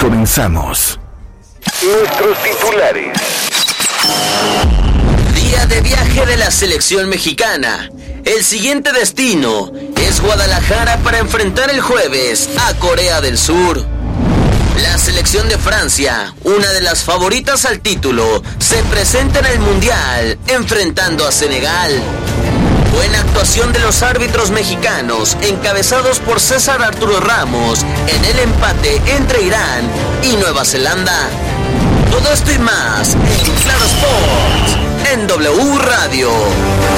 Comenzamos. Nuestros titulares. Día de viaje de la selección mexicana. El siguiente destino es Guadalajara para enfrentar el jueves a Corea del Sur. La selección de Francia, una de las favoritas al título, se presenta en el Mundial enfrentando a Senegal. Buena actuación de los árbitros mexicanos, encabezados por César Arturo Ramos, en el empate entre Irán y Nueva Zelanda. Todo esto y más en Claro Sports, en W Radio.